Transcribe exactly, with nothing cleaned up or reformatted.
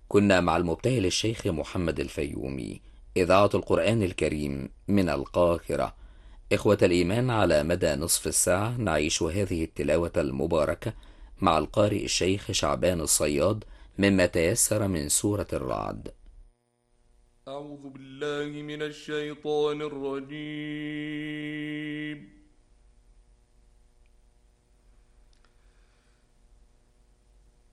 كنا مع المبتهل الشيخ محمد الفيومي، إذاعة القرآن الكريم من القاهرة. إخوة الإيمان، على مدى نصف الساعة نعيش هذه التلاوة المباركة مع القارئ الشيخ شعبان الصياد مما تيسر من سورة الرعد. أعوذ بالله من الشيطان الرجيم.